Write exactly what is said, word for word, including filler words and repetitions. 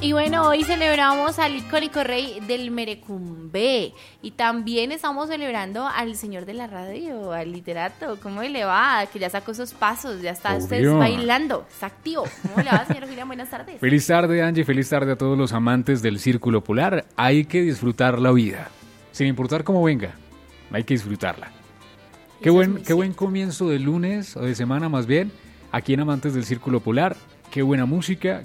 Y bueno, hoy celebramos al icónico rey del merecumbe y también estamos celebrando al señor de la radio, al literato. ¿Cómo le va? Que ya sacó esos pasos, ya está Obvio. usted bailando, está activo. ¿Cómo le va, señor Julián? Buenas tardes. Feliz tarde, Angie, feliz tarde a todos los amantes del Círculo Polar. Hay que disfrutar la vida, sin importar cómo venga, hay que disfrutarla. Qué Eso es buen, muy qué cierto. buen comienzo de lunes, o de semana más bien, aquí en Amantes del Círculo Polar. Qué buena música,